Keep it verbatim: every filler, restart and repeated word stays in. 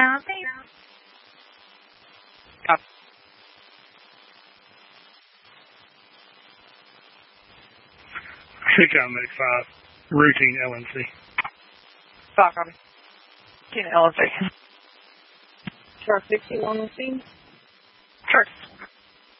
Copy. Copy. Six-Out Medic five, routine L N C. Five, copy. Ten L N C. Shark sixty-one on scene. Shark.